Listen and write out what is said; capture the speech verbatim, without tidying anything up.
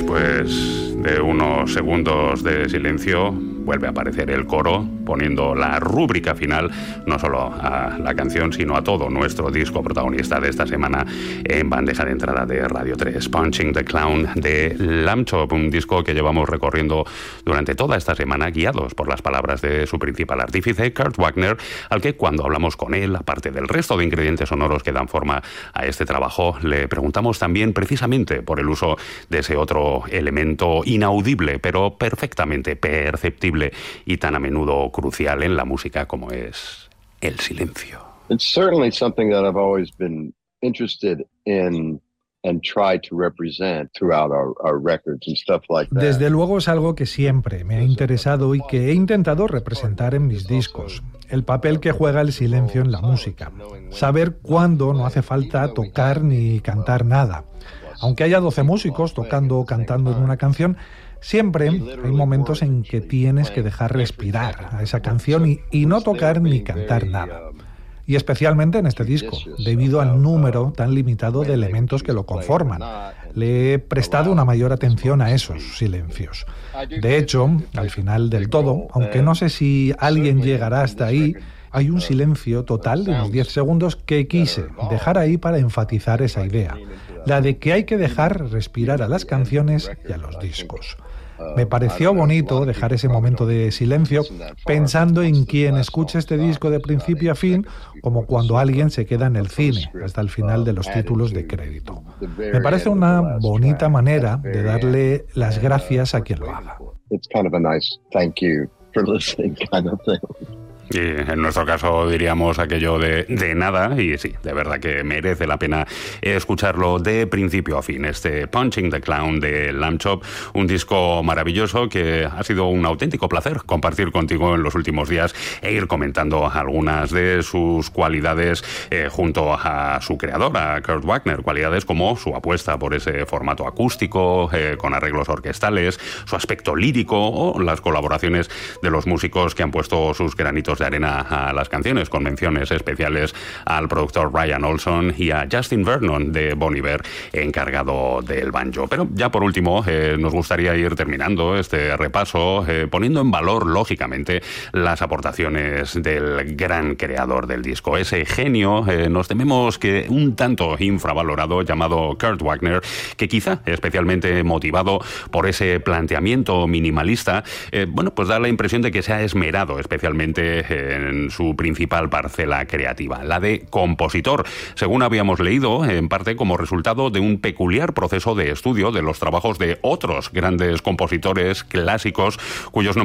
Después de unos segundos de silencio, vuelve a aparecer el coro, poniendo la rúbrica final, no solo a la canción, sino a todo nuestro disco protagonista de esta semana en bandeja de entrada de Radio tres, Punching the Clown de Lamb Chop, un disco que llevamos recorriendo durante toda esta semana, guiados por las palabras de su principal artífice, Kurt Wagner, al que cuando hablamos con él, aparte del resto de ingredientes sonoros que dan forma a este trabajo, le preguntamos también precisamente por el uso de ese otro elemento inaudible, pero perfectamente perceptible y tan a menudo crucial en la música como es el silencio. It's certainly something that I've always been interested in and tried to represent throughout our, our records and stuff like that. Desde luego es algo que siempre me ha interesado y que he intentado representar en mis discos. El papel que juega el silencio en la música. Saber cuándo no hace falta tocar ni cantar nada. Aunque haya doce músicos tocando o cantando en una canción, siempre hay momentos en que tienes que dejar respirar a esa canción y, y no tocar ni cantar nada. Y especialmente en este disco, debido al número tan limitado de elementos que lo conforman. Le he prestado una mayor atención a esos silencios. De hecho, al final del todo, aunque no sé si alguien llegará hasta ahí, hay un silencio total de unos diez segundos que quise dejar ahí para enfatizar esa idea, la de que hay que dejar respirar a las canciones y a los discos. Me pareció bonito dejar ese momento de silencio pensando en quien escuche este disco de principio a fin, como cuando alguien se queda en el cine hasta el final de los títulos de crédito. Me parece una bonita manera de darle las gracias a quien lo haga. It's kind of a nice thank you for listening kind of thing. Y en nuestro caso diríamos aquello de, de nada, y sí, de verdad que merece la pena escucharlo de principio a fin, este Punching the Clown de Lamb Chop, un disco maravilloso que ha sido un auténtico placer compartir contigo en los últimos días e ir comentando algunas de sus cualidades eh, junto a su creador, a Kurt Wagner, cualidades como su apuesta por ese formato acústico, eh, con arreglos orquestales, su aspecto lírico o las colaboraciones de los músicos que han puesto sus granitos de arena a las canciones, con menciones especiales al productor Ryan Olson y a Justin Vernon de Bon Iver, encargado del banjo. Pero ya por último, eh, nos gustaría ir terminando este repaso eh, poniendo en valor, lógicamente, las aportaciones del gran creador del disco, ese genio, eh, nos tememos que un tanto infravalorado, llamado Kurt Wagner, que quizá especialmente motivado por ese planteamiento minimalista, eh, bueno, pues da la impresión de que se ha esmerado especialmente en su principal parcela creativa, la de compositor, según habíamos leído, en parte como resultado de un peculiar proceso de estudio de los trabajos de otros grandes compositores clásicos, cuyos nombres